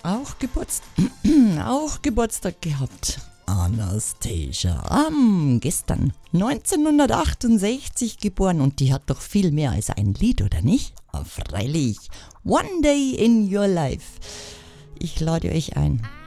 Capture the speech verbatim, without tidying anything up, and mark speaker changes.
Speaker 1: auch, Geburts auch Geburtstag gehabt. Anastasia, um, gestern neunzehnhundertachtundsechzig geboren und die hat doch viel mehr als ein Lied, oder nicht? Oh, freilich. One Day in Your Life. Ich lade euch ein.